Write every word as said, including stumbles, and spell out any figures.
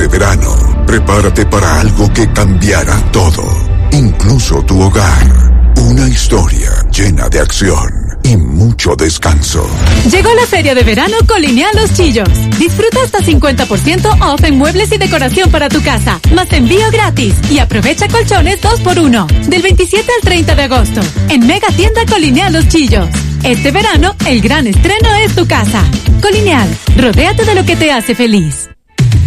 Este verano, prepárate para algo que cambiará todo, incluso tu hogar. Una historia llena de acción y mucho descanso. Llegó la feria de verano Colineal Los Chillos. Disfruta hasta cincuenta por ciento off en muebles y decoración para tu casa, más envío gratis. Y aprovecha colchones dos por uno del veintisiete al treinta de agosto en Mega Tienda Colineal Los Chillos. Este verano, el gran estreno es tu casa. Colineal, rodéate de lo que te hace feliz.